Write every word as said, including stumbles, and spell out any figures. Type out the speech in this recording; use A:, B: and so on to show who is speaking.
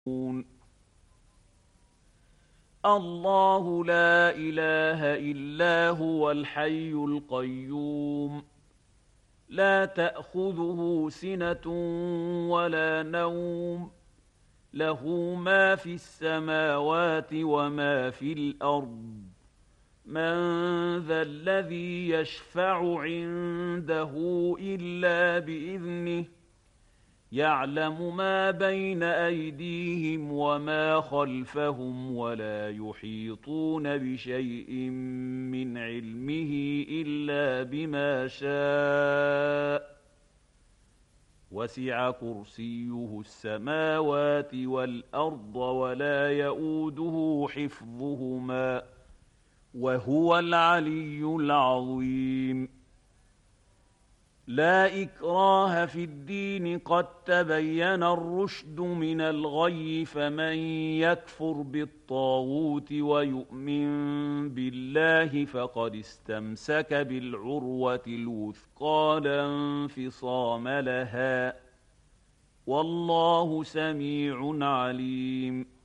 A: الله لا إله إلا هو الحي القيوم لا تأخذه سنة ولا نوم له ما في السماوات وما في الأرض من ذا الذي يشفع عنده إلا بإذنه يعلم ما بين أيديهم وما خلفهم ولا يحيطون بشيء من علمه إلا بما شاء وسع كرسيه السماوات والأرض ولا يئوده حفظهما وهو العلي العظيم لا إكراه في الدين قد تبين الرشد من الغي فمن يكفر بالطاغوت ويؤمن بالله فقد استمسك بالعروة الوثقى لا انفصام لها والله سميع عليم